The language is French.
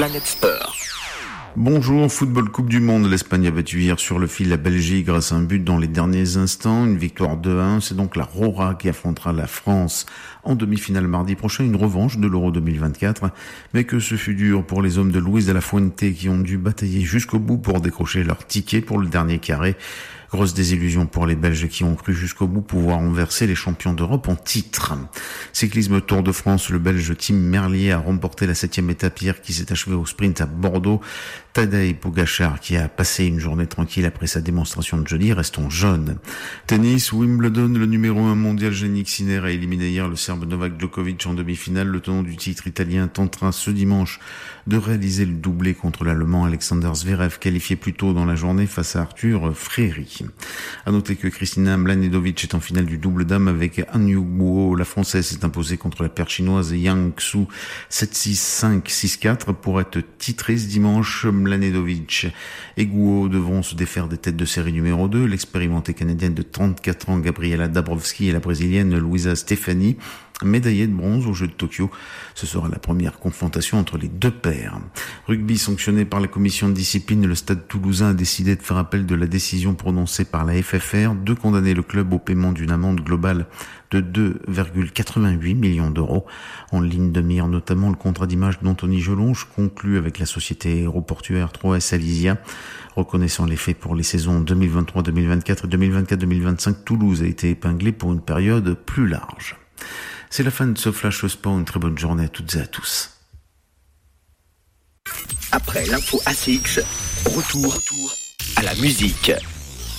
Planète Sport. Bonjour, football Coupe du Monde. L'Espagne a battu hier sur le fil la Belgique grâce à un but dans les derniers instants. Une victoire 2-1. C'est donc la Rora qui affrontera la France en demi-finale mardi prochain. Une revanche de l'Euro 2024. Mais que ce fut dur pour les hommes de Luis de la Fuente qui ont dû batailler jusqu'au bout pour décrocher leur ticket pour le dernier carré. Grosse désillusion pour les Belges qui ont cru jusqu'au bout pouvoir renverser les champions d'Europe en titre. Cyclisme Tour de France, le Belge Tim Merlier a remporté la 7e étape hier qui s'est achevée au sprint à Bordeaux. Tadej Pogačar, qui a passé une journée tranquille après sa démonstration de jeudi, restons jeunes. Tennis, Wimbledon, le numéro 1 mondial Jannik Sinner a éliminé hier le Serbe Novak Djokovic en demi-finale. Le tenant du titre italien tentera ce dimanche de réaliser le doublé contre l'Allemand Alexander Zverev, qualifié plus tôt dans la journée face à Arthur Fréry. À noter que Kristina Mladenovic est en finale du double dame avec Han Yu-Guo. La Française s'est imposée contre la paire chinoise Yang Xu 7-6, 5-6-4 pour être titrée ce dimanche. Mladenovic et Guo devront se défaire des têtes de série numéro 2, l'expérimentée canadienne de 34 ans Gabriela Dabrowski et la brésilienne Luisa Stefani, médaillée de bronze aux Jeux de Tokyo. Ce sera la première confrontation entre les deux paires. Rugby sanctionné par la commission de discipline, le Stade Toulousain a décidé de faire appel de la décision prononcée par la FFR de condamner le club au paiement d'une amende globale de 2,88 millions d'euros. En ligne de mire notamment le contrat d'image d'Anthony Gelonge conclu avec la société aéroportuaire 3S Alysia. Reconnaissant les faits pour les saisons 2023-2024 et 2024-2025, Toulouse a été épinglé pour une période plus large. C'est la fin de ce Flash Sport. Une très bonne journée à toutes et à tous. Après l'info ACX, retour à la musique.